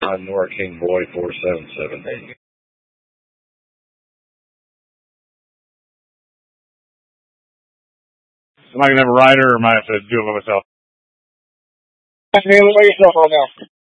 I'm Nora King Boy 477. Am I going to have a rider or am I have to do it by myself? I have to handle it by yourself right now.